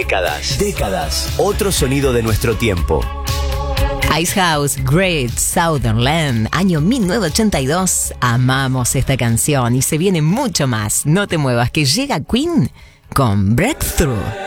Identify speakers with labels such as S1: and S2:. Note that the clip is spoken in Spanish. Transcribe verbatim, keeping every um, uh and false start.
S1: Décadas. Décadas. Otro sonido de nuestro tiempo.
S2: Icehouse, Great Southern Land, año mil novecientos ochenta y dos. Amamos esta canción y se viene mucho más. No te muevas, que llega Queen con Breakthrough.